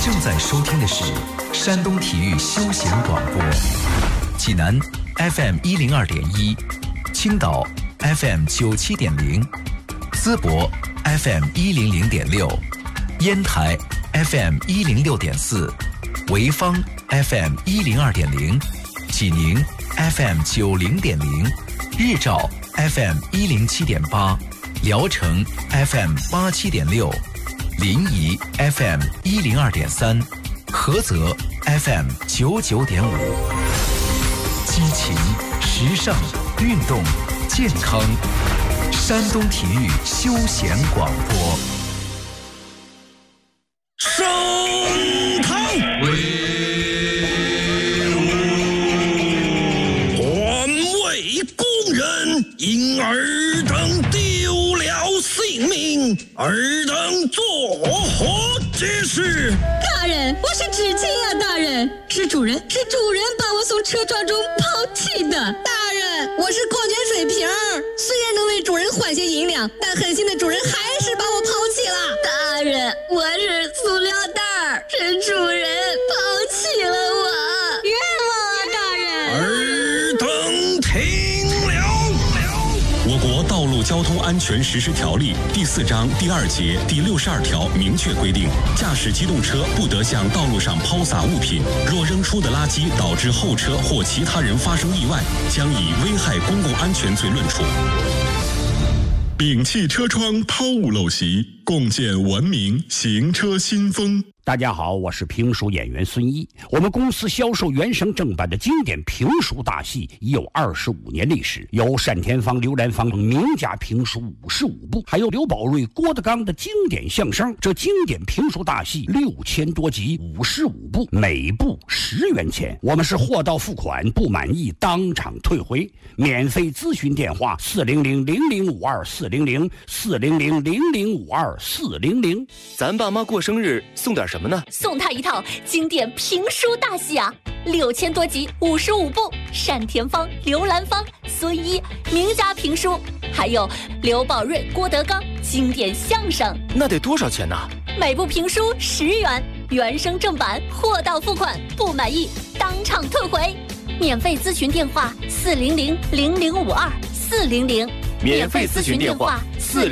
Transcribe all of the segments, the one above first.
正在收听的是山东体育休闲广播，济南 FM 102.1，青岛 FM 97.0，淄博 FM 100.6，烟台 FM 106.4，潍坊 FM 102.0，济宁 FM 90.0，日照 FM 107.8，聊城 FM 87.6，临沂 FM 102.3，菏泽 FM 99.5。激情、时尚、运动、健康，山东体育休闲广播。 升堂威武，环卫工人因尔等丢了性命，尔等作何解释？ 大人，我是知青啊！大人，是主人把我从车撞中抛弃的。 大人，我是矿泉水瓶，虽然能为主人换些银两，但狠心的主人还是把我抛弃了。 大人，我是塑料袋，是主人抛弃了我，冤枉啊！大人， 尔等听了。 我国道路交通安全实施条例第4章第2节第62条明确规定，驾驶机动车不得向道路上抛洒物品，若扔出的垃圾导致后车或其他人发生意外，将以危害公共安全罪论处。摒弃车窗抛物陋习，共建文明行车新风。 大家好，我是评书演员孙一。我们公司销售原声正版的经典评书大戏已有25年历史，有单田芳、刘兰芳名家评书55部，还有刘宝瑞、郭德纲的经典相声。这经典评书大戏6000多集，55部，每部10元钱。我们是货到付款，不满意当场退回。免费咨询电话400-0052-400，400-0052-400。 咱爸妈过生日送点什么呢？ 送他一套经典评书大戏啊，6000多集，55部，单田芳、刘兰芳、孙一名家评书，还有刘宝瑞、郭德纲经典相声。 那得多少钱呢？ 每部评书10元，原声正版，货到付款，不满意当场退回。免费咨询电话400-0052-400， 免费咨询电话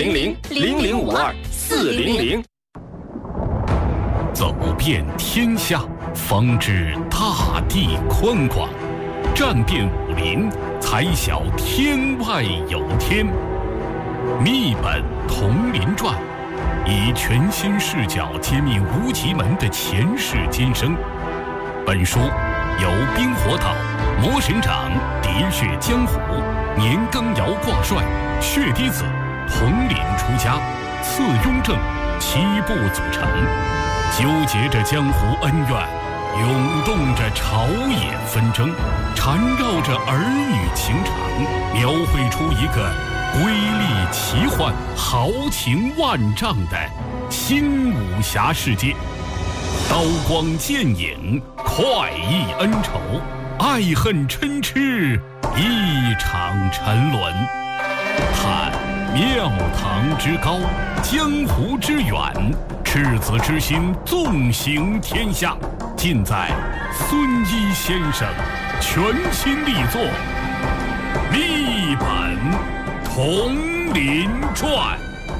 400-0052-400。 走遍天下，方知大地宽广；战遍武林，才晓天外有天。秘本同林传，以全新视角揭秘无极门的前世今生。本书由冰火岛、魔神掌、喋血江湖、年羹尧挂帅、血滴子、统领出家、次雍正7部组成，纠结着江湖恩怨，涌动着朝野纷争，缠绕着儿女情长，描绘出一个瑰丽奇幻、豪情万丈的新武侠世界。刀光剑影，快意恩仇，爱恨嗔痴，一场沉沦。看庙堂之高，江湖之远，赤子之心纵行天下，尽在孙一先生全新力作《秘本同林传》。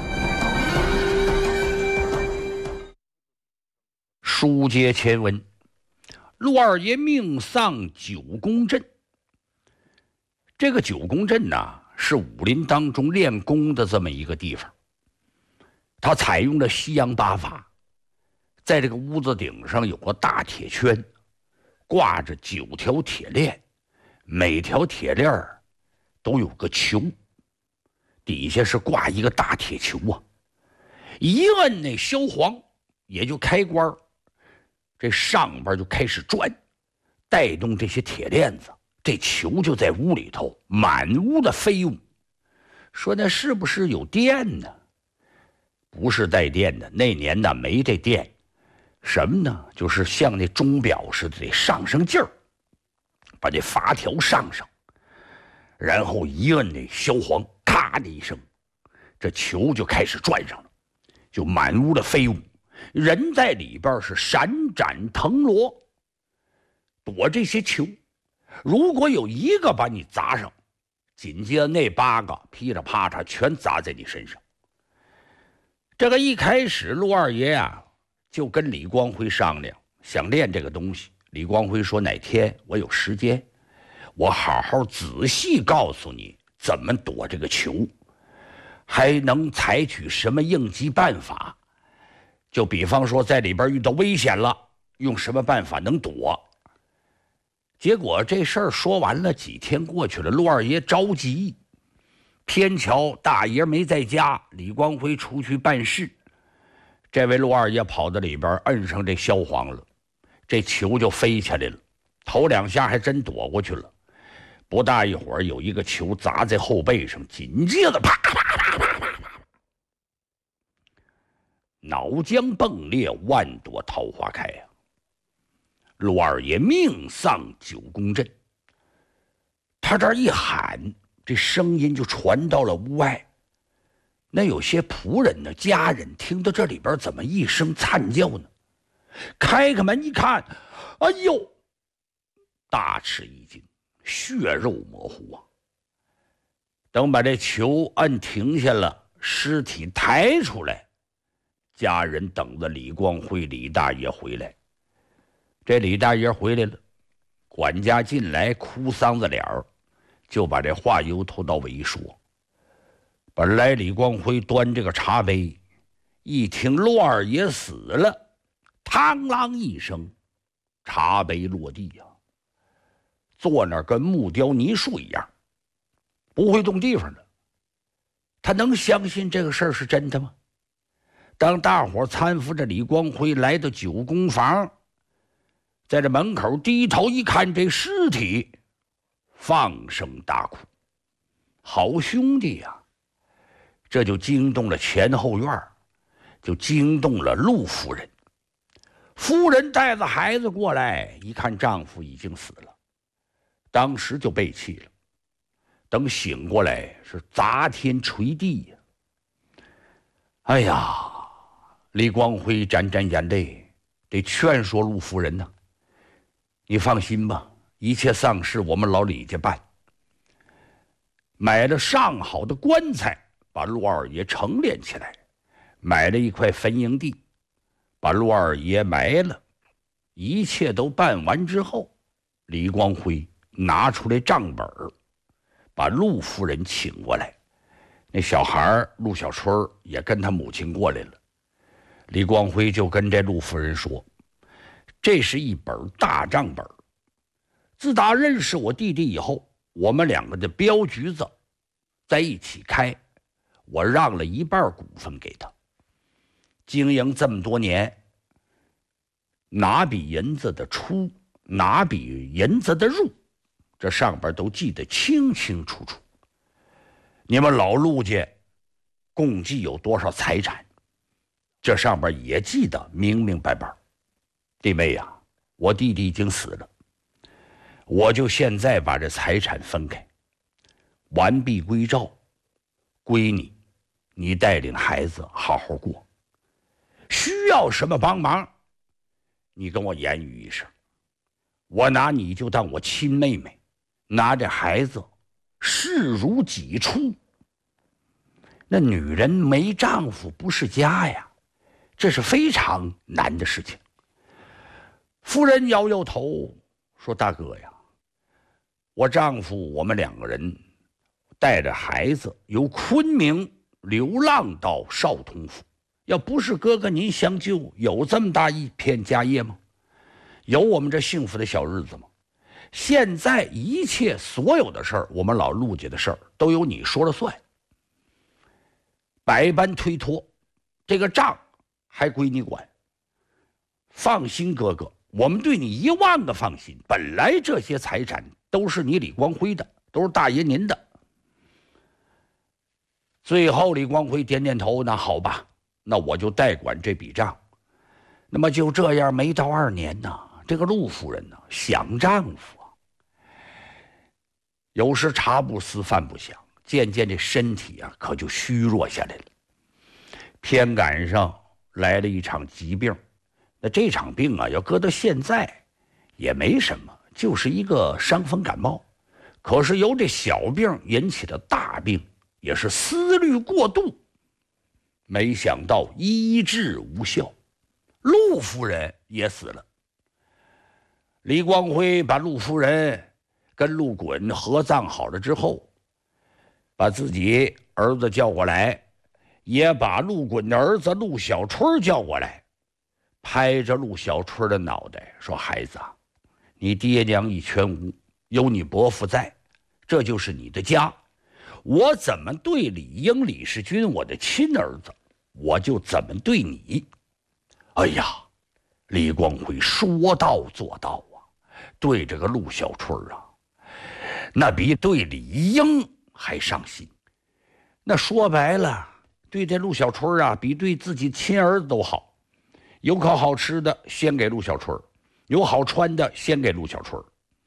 书接前文，陆二爷命丧九宫镇。这个九宫镇呢，是武林当中练功的这么一个地方。他采用了西洋八法，在这个屋子顶上有个大铁圈，挂着9条铁链，每条铁链都有个球，底下是挂一个大铁球啊。一摁那萧黄，也就开关，这上边就开始转，带动这些铁链子，这球就在屋里头满屋的飞舞。说那是不是有电呢？不是带电的，那年呢没这电。什么呢？就是像那钟表似的，得上劲儿，把这阀条上，然后一摁那萧黄，咔的一声，这球就开始转上了，就满屋的飞舞。 人在里边是闪展腾挪，躲这些球。如果有一个把你砸上，紧接着那8个噼里啪嚓全砸在你身上。这个一开始陆二爷呀就跟李光辉商量，想练这个东西。李光辉说哪天我有时间，我好好仔细告诉你怎么躲这个球，还能采取什么应急办法。就比方说在里边遇到危险了，用什么办法能躲。结果这事儿说完了，几天过去了，陆二爷着急，偏巧大爷没在家，李光辉出去办事，这位陆二爷跑到里边摁上这消黄了，这球就飞起来了，头2下还真躲过去了，不大一会儿有一个球砸在后背上，紧接着啪啪啪啪啪，脑浆迸裂，万朵桃花开呀！陆二爷命丧9宫阵。他这一喊，这声音就传到了屋外。那有些仆人呢，家人听到这里边怎么一声惨叫呢？开门一看，哎呦，大吃一惊，血肉模糊啊！等把这球按停下了，尸体抬出来，家人等着李光辉李大爷回来。这李大爷回来了，管家进来哭丧着脸儿，就把这话由头到尾一说。本来李光辉端这个茶杯，一听陆二爷死了，嘡啷一声，茶杯落地呀，坐那儿跟木雕泥塑一样，不会动地方的。他能相信这个事儿是真的吗？当大伙搀扶着李光辉来到9宫房，在这门口低头一看，这尸体，放声大哭。好兄弟呀！这就惊动了前后院，就惊动了陆夫人。夫人带着孩子过来，一看丈夫已经死了，当时就背气了。等醒过来是砸天捶地呀！哎呀，李光辉沾沾眼泪，得劝说陆夫人呢。你放心吧，一切丧事我们老李家办。买了上好的棺材，把陆二爷成殓起来，买了一块坟营地，把陆二爷埋了。一切都办完之后，李光辉拿出来账本，把陆夫人请过来。那小孩陆小春也跟他母亲过来了。李光辉就跟这陆夫人说，这是一本大账本，自打认识我弟弟以后，我们2个的镖局子在一起开，我让了1半股份给他。经营这么多年，哪笔银子的出，哪笔银子的入，这上边都记得清清楚楚。你们老陆家共计有多少财产，这上边也记得明明白白。弟妹呀，我弟弟已经死了，我就现在把这财产分开，完璧归赵，归你，你带领孩子好好过。需要什么帮忙，你跟我言语一声，我拿你就当我亲妹妹，拿这孩子视如己出。那女人没丈夫不是家呀，这是非常难的事情。夫人摇摇头说，大哥呀，我丈夫我们2个人带着孩子由昆明流浪到少通府，要不是哥哥您相救，有这么大一片家业吗？有我们这幸福的小日子吗？现在一切所有的事儿，我们老陆家的事儿都由你说了算，百般推脱，这个账还归你管。放心哥哥，我们对你10000个放心，本来这些财产都是你李光辉的，都是大爷您的。最后李光辉点点头，那好吧，那我就代管这笔账。那么就这样，没到2年呢，这个陆夫人呢想丈夫啊，有时茶不思饭不想，渐渐这身体啊可就虚弱下来了。偏赶上来了一场疾病。那这场病啊，要搁到现在也没什么，就是一个伤风感冒。可是由这小病引起的大病，也是思虑过度，没想到医治无效，陆夫人也死了。李光辉把陆夫人跟陆衮合葬好了之后，把自己儿子叫过来，也把陆衮的儿子陆小春叫过来，拍着陆小春的脑袋说：“孩子啊，你爹娘已全无，有你伯父在，这就是你的家。我怎么对李英、李世军我的亲儿子，我就怎么对你。”哎呀，李光辉说到做到啊，对这个陆小春啊，那比对李英还上心。那说白了，对这陆小春啊，比对自己亲儿子都好。有口好吃的先给陆小春，有好穿的先给陆小春。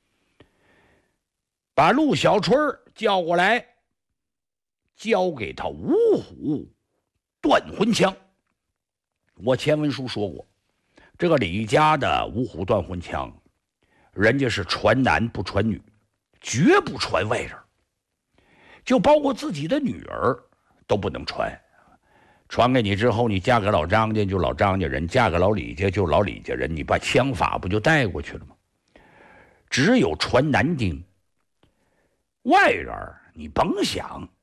把陆小春叫过来，交给他五虎断魂枪。我前文书说过，这个李家的五虎断魂枪，人家是传男不传女，绝不传外人，就包括自己的女儿都不能传。传给你之后，你嫁给老张家就老张家人，嫁给老李家就老李家人，你把枪法不就带过去了吗？只有传男丁，外人你甭想。